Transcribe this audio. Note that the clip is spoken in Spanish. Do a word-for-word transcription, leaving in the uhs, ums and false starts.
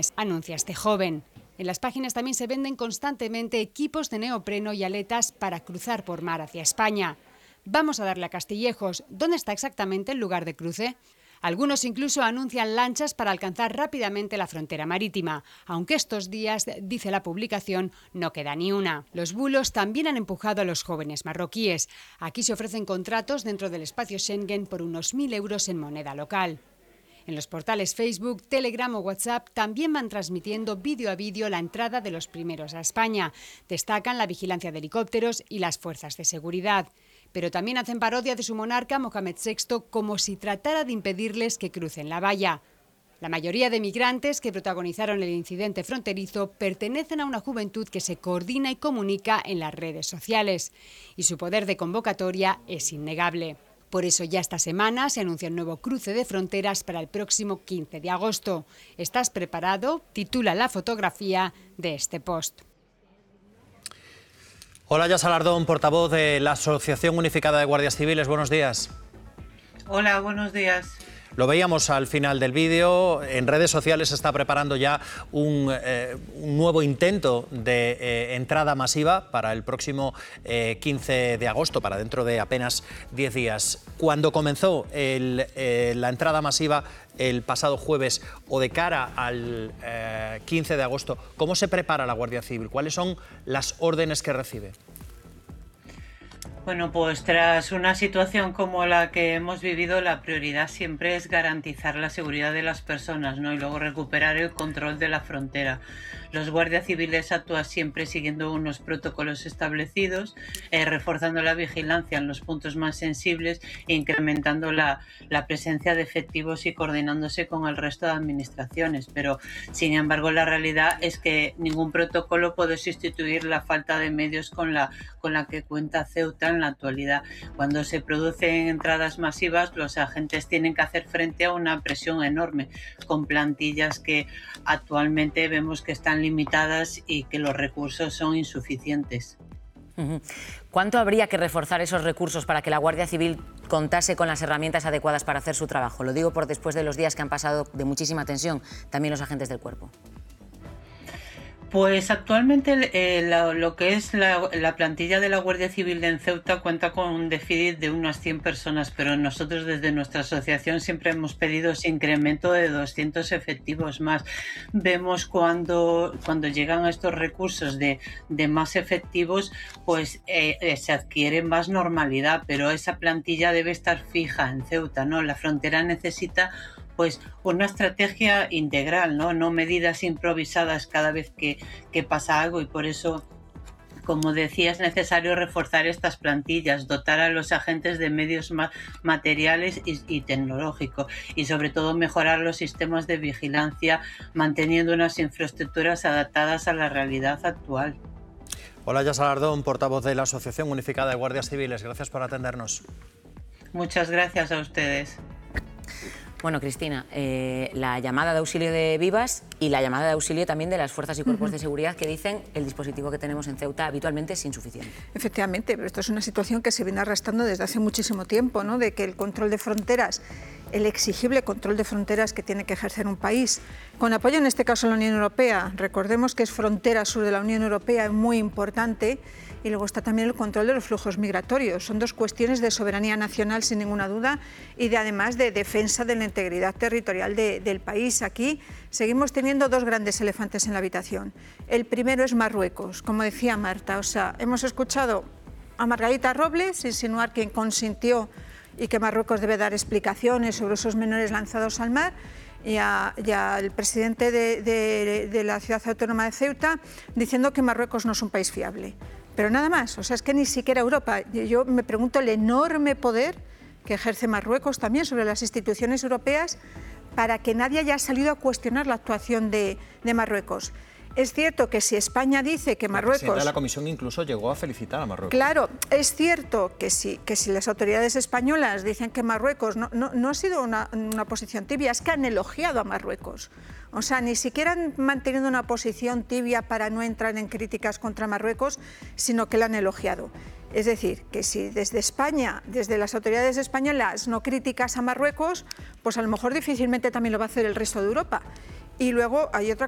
vacaciones, anuncia este joven. En las páginas también se venden constantemente equipos de neopreno y aletas para cruzar por mar hacia España. Vamos a darle a Castillejos. ¿Dónde está exactamente el lugar de cruce? Algunos incluso anuncian lanchas para alcanzar rápidamente la frontera marítima, aunque estos días, dice la publicación, no queda ni una. Los bulos también han empujado a los jóvenes marroquíes. Aquí se ofrecen contratos dentro del espacio Schengen por unos mil euros en moneda local. En los portales Facebook, Telegram o WhatsApp también van transmitiendo vídeo a vídeo la entrada de los primeros a España. Destacan la vigilancia de helicópteros y las fuerzas de seguridad. Pero también hacen parodia de su monarca Mohamed sexto como si tratara de impedirles que crucen la valla. La mayoría de migrantes que protagonizaron el incidente fronterizo pertenecen a una juventud que se coordina y comunica en las redes sociales. Y su poder de convocatoria es innegable. Por eso ya esta semana se anuncia un nuevo cruce de fronteras para el próximo quince de agosto. ¿Estás preparado?, titula la fotografía de este post. Hola, Yasa Alardón, portavoz de la Asociación Unificada de Guardias Civiles. Buenos días. Hola, buenos días. Lo veíamos al final del vídeo. En redes sociales se está preparando ya un, eh, un nuevo intento de eh, entrada masiva para el próximo eh, quince de agosto, para dentro de apenas diez días. Cuando comenzó el, eh, la entrada masiva el pasado jueves o de cara al eh, quince de agosto, ¿cómo se prepara la Guardia Civil? ¿Cuáles son las órdenes que recibe? Bueno, pues tras una situación como la que hemos vivido, la prioridad siempre es garantizar la seguridad de las personas, ¿no? Y luego recuperar el control de la frontera. Los guardias civiles actúan siempre siguiendo unos protocolos establecidos, eh, reforzando la vigilancia en los puntos más sensibles e incrementando la, la presencia de efectivos y coordinándose con el resto de administraciones. Pero, sin embargo, la realidad es que ningún protocolo puede sustituir la falta de medios con la, con la que cuenta Ceuta en la actualidad. Cuando se producen entradas masivas, los agentes tienen que hacer frente a una presión enorme, con plantillas que actualmente vemos que están limitadas y que los recursos son insuficientes. ¿Cuánto habría que reforzar esos recursos para que la Guardia Civil contase con las herramientas adecuadas para hacer su trabajo? Lo digo por después de los días que han pasado de muchísima tensión, también los agentes del cuerpo. Pues actualmente eh, la, lo que es la, la plantilla de la Guardia Civil en Ceuta cuenta con un déficit de unas cien personas, pero nosotros desde nuestra asociación siempre hemos pedido ese incremento de doscientos efectivos más. Vemos cuando, cuando llegan estos recursos de, de más efectivos, pues eh, eh, se adquiere más normalidad, pero esa plantilla debe estar fija en Ceuta, ¿no? La frontera necesita pues una estrategia integral, ¿no? No medidas improvisadas cada vez que, que pasa algo, y por eso, como decía, es necesario reforzar estas plantillas, dotar a los agentes de medios ma materiales y, y tecnológicos, y sobre todo mejorar los sistemas de vigilancia, manteniendo unas infraestructuras adaptadas a la realidad actual. Hola, Yasa Alardón, portavoz de la Asociación Unificada de Guardias Civiles. Gracias por atendernos. Muchas gracias a ustedes. Bueno, Cristina, eh, la llamada de auxilio de Vivas y la llamada de auxilio también de las fuerzas y cuerpos uh-huh. de seguridad que dicen el dispositivo que tenemos en Ceuta habitualmente es insuficiente. Efectivamente, pero esto es una situación que se viene arrastrando desde hace muchísimo tiempo, ¿no? De que el control de fronteras, el exigible control de fronteras que tiene que ejercer un país, con apoyo en este caso de la Unión Europea, recordemos que es frontera sur de la Unión Europea, es muy importante, y luego está también el control de los flujos migratorios. Son dos cuestiones de soberanía nacional sin ninguna duda y de, además de defensa de la integridad territorial de, del país. Aquí seguimos teniendo dos grandes elefantes en la habitación. El primero es Marruecos, como decía Marta, o sea, hemos escuchado a Margarita Robles insinuar que consintió y que Marruecos debe dar explicaciones sobre esos menores lanzados al mar, y al presidente de, de, de la ciudad autónoma de Ceuta diciendo que Marruecos no es un país fiable. Pero nada más, o sea, es que ni siquiera Europa. Yo me pregunto el enorme poder que ejerce Marruecos también sobre las instituciones europeas para que nadie haya salido a cuestionar la actuación de, de Marruecos. Es cierto que si España dice que Marruecos... La presidenta de la Comisión incluso llegó a felicitar a Marruecos. Claro, es cierto que si, que si las autoridades españolas dicen que Marruecos no, no, no ha sido una, una posición tibia, es que han elogiado a Marruecos. O sea, ni siquiera han mantenido una posición tibia para no entrar en críticas contra Marruecos, sino que la han elogiado. Es decir, que si desde España, desde las autoridades españolas, no criticas a Marruecos, pues a lo mejor difícilmente también lo va a hacer el resto de Europa. Y luego hay otra